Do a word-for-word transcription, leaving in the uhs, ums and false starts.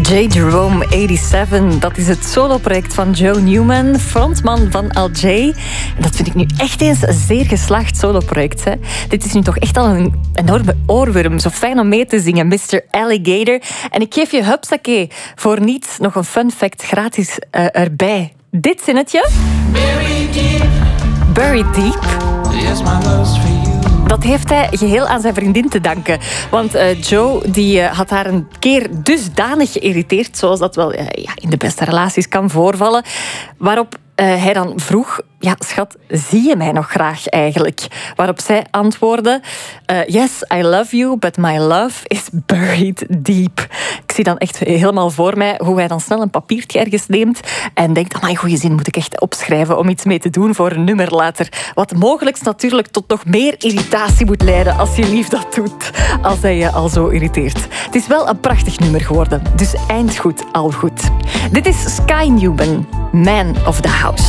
J. Jerome eenenzeventig, dat is het soloproject van Joe Newman, frontman van Al Jay. En dat vind ik nu echt eens een zeer geslaagd soloproject. Hè. Dit is nu toch echt al een enorme oorworm. Zo fijn om mee te zingen, mister Alligator. En ik geef je hupsakee voor niets nog een fun fact gratis uh, erbij. Dit zinnetje. Buried deep. Buried deep. Yes, my love's for you. Dat heeft hij geheel aan zijn vriendin te danken. Want uh, Joe die, uh, had haar een keer dusdanig geïrriteerd, zoals dat wel uh, ja, in de beste relaties kan voorvallen, waarop uh, hij dan vroeg, ja schat, zie je mij nog graag eigenlijk? Waarop zij antwoordde, uh, yes, I love you, but my love is buried deep. Ik zie dan echt helemaal voor mij hoe hij dan snel een papiertje ergens neemt en denkt, amai, goeie zin moet ik echt opschrijven om iets mee te doen voor een nummer later. Wat mogelijk natuurlijk tot nog meer irritatie moet leiden als je lief dat doet, als hij je al zo irriteert. Het is wel een prachtig nummer geworden, dus eind goed, al goed. Dit is Sky Newman, Man of the House.